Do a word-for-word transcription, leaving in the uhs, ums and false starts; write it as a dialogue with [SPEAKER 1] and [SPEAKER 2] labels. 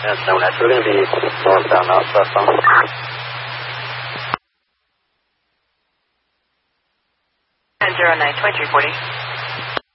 [SPEAKER 1] That's no, that's we're going to be northbound, not southbound.
[SPEAKER 2] zero nine, twenty-three forty.